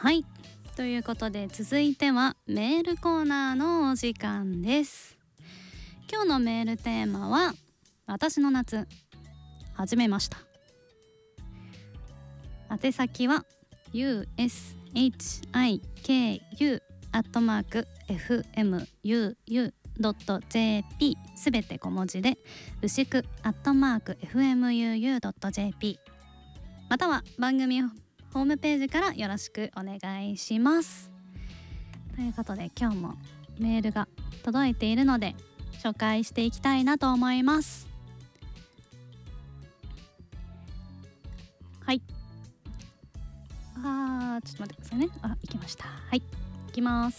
はい、ということで続いてはメールコーナーのお時間です。今日のメールテーマは私の夏始めました。宛先は ushinku@fmuu.jp すべて小文字で牛久@fmuu.jp または番組ホームページからよろしくお願いします。ということで今日もメールが届いているので紹介していきたいなと思います。はい、ちょっと待ってくださいね。行きました。はい、行きます。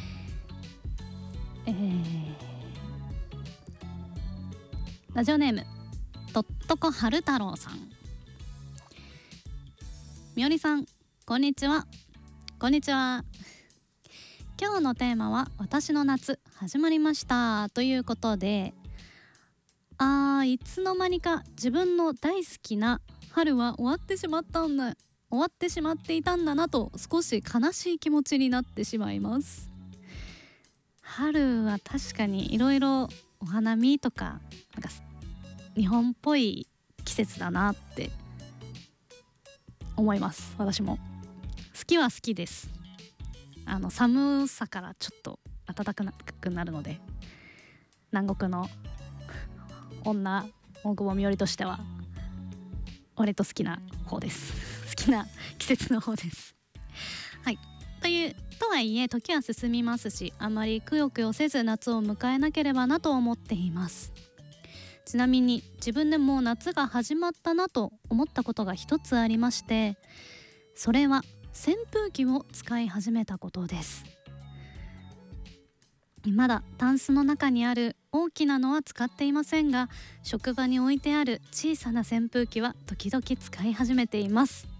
ラジオネームとっとこはる太郎さん。みおりさん、こんにちは。こんにちは。今日のテーマは私の夏始まりましたということで、いつの間にか自分の大好きな春は終わってしまっていたんだなと少し悲しい気持ちになってしまいます。春は確かにいろいろお花見とか、なんか日本っぽい季節だなって思います。私も好きは好きです。寒さからちょっと暖かくなるので、南国の女大久保みおりとしては割と好きな方です。好きな季節の方です。はい、とはいえ時は進みますし、あまりくよくよせず夏を迎えなければなと思っています。ちなみに自分でもう夏が始まったなと思ったことが一つありまして、それは扇風機を使い始めたことです。まだタンスの中にある大きなのは使っていませんが、職場に置いてある小さな扇風機は時々使い始めています。